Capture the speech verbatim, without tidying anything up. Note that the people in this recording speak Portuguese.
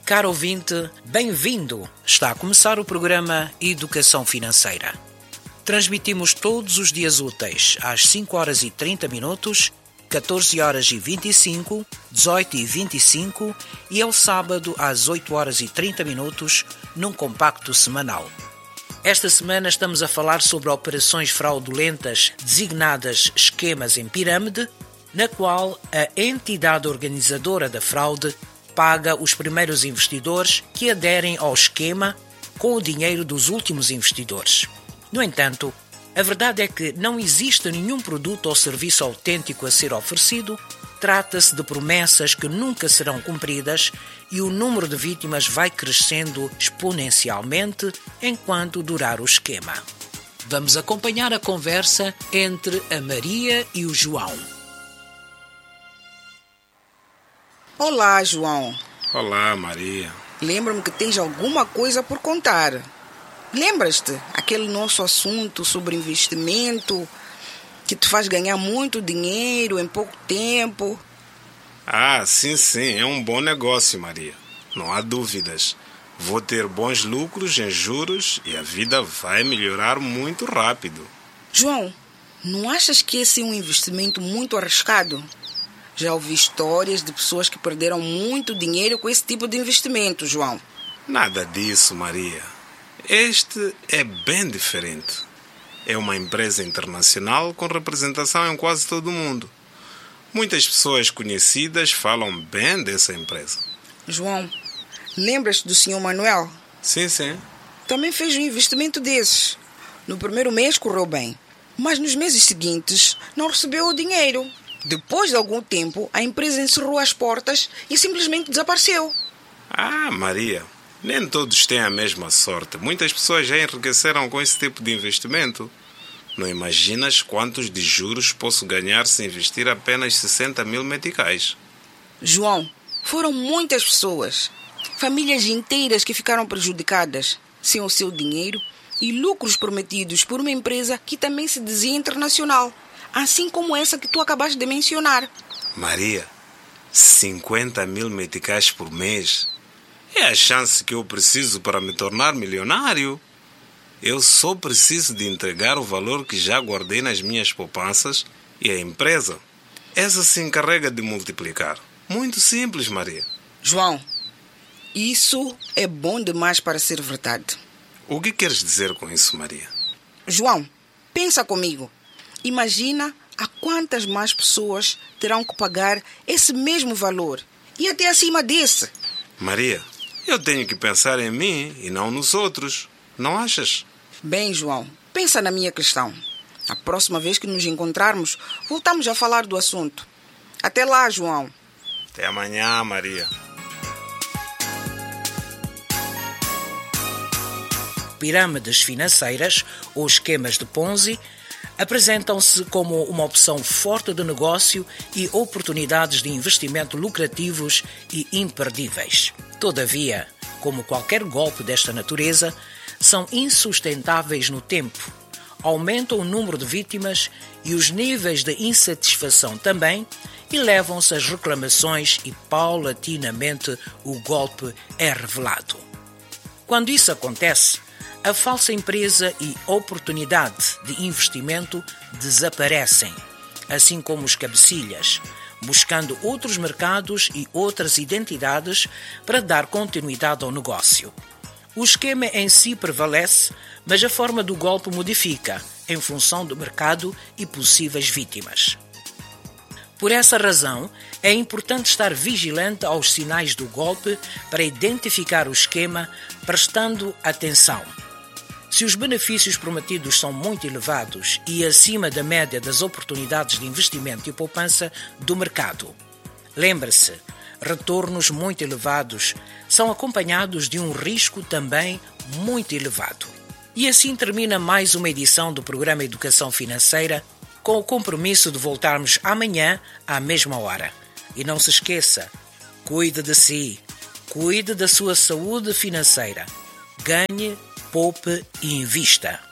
Caro ouvinte, bem-vindo! Está a começar o programa Educação Financeira. Transmitimos todos os dias úteis às cinco horas e trinta minutos, catorze horas e vinte e cinco, dezoito e vinte e cinco e ao sábado às oito horas e trinta minutos, num compacto semanal. Esta semana estamos a falar sobre operações fraudulentas designadas esquemas em pirâmide, na qual a entidade organizadora da fraude paga os primeiros investidores que aderem ao esquema com o dinheiro dos últimos investidores. No entanto, a verdade é que não existe nenhum produto ou serviço autêntico a ser oferecido, trata-se de promessas que nunca serão cumpridas e o número de vítimas vai crescendo exponencialmente enquanto durar o esquema. Vamos acompanhar a conversa entre a Maria e o João. Olá, João. Olá, Maria. Lembro-me que tens alguma coisa por contar. Lembras-te aquele nosso assunto sobre investimento que te faz ganhar muito dinheiro em pouco tempo? Ah, sim, sim. É um bom negócio, Maria. Não há dúvidas. Vou ter bons lucros em juros e a vida vai melhorar muito rápido. João, não achas que esse é um investimento muito arriscado? Já ouvi histórias de pessoas que perderam muito dinheiro com esse tipo de investimento, João. Nada disso, Maria. Este é bem diferente. É uma empresa internacional com representação em quase todo o mundo. Muitas pessoas conhecidas falam bem dessa empresa. João, lembras-te do senhor Manuel? Sim, sim. Também fez um investimento desses. No primeiro mês correu bem, mas nos meses seguintes não recebeu o dinheiro. Depois de algum tempo, a empresa encerrou as portas e simplesmente desapareceu. Ah, Maria, nem todos têm a mesma sorte. Muitas pessoas já enriqueceram com esse tipo de investimento. Não imaginas quantos de juros posso ganhar se investir apenas sessenta mil meticais. João, foram muitas pessoas, famílias inteiras que ficaram prejudicadas sem o seu dinheiro e lucros prometidos por uma empresa que também se dizia internacional, assim como essa que tu acabaste de mencionar. Maria, cinquenta mil meticais por mês é a chance que eu preciso para me tornar milionário. Eu só preciso de entregar o valor que já guardei nas minhas poupanças e a empresa, essa se encarrega de multiplicar. Muito simples, Maria. João, isso é bom demais para ser verdade. O que queres dizer com isso, Maria? João, pensa comigo. Imagina a quantas mais pessoas terão que pagar esse mesmo valor e até acima desse. Maria, eu tenho que pensar em mim e não nos outros. Não achas? Bem, João, pensa na minha questão. A próxima vez que nos encontrarmos, voltamos a falar do assunto. Até lá, João. Até amanhã, Maria. Pirâmides financeiras ou esquemas de Ponzi apresentam-se como uma opção forte de negócio e oportunidades de investimento lucrativos e imperdíveis. Todavia, como qualquer golpe desta natureza, são insustentáveis no tempo, aumentam o número de vítimas e os níveis de insatisfação também, e levam-se às reclamações e, paulatinamente, o golpe é revelado. Quando isso acontece, a falsa empresa e oportunidade de investimento desaparecem, assim como os cabecilhas, buscando outros mercados e outras identidades para dar continuidade ao negócio. O esquema em si prevalece, mas a forma do golpe modifica, em função do mercado e possíveis vítimas. Por essa razão, é importante estar vigilante aos sinais do golpe para identificar o esquema, prestando atenção. Se os benefícios prometidos são muito elevados e acima da média das oportunidades de investimento e poupança do mercado, lembre-se, retornos muito elevados são acompanhados de um risco também muito elevado. E assim termina mais uma edição do programa Educação Financeira, com o compromisso de voltarmos amanhã à mesma hora. E não se esqueça, cuide de si, cuide da sua saúde financeira, ganhe, poupe e invista.